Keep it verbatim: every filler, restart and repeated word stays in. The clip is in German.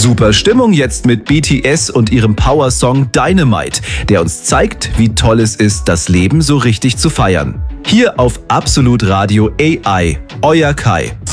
Super Stimmung jetzt mit B T S und ihrem Power-Song Dynamite, der uns zeigt, wie toll es ist, das Leben so richtig zu feiern. Hier auf Absolut Radio A I, euer Kai.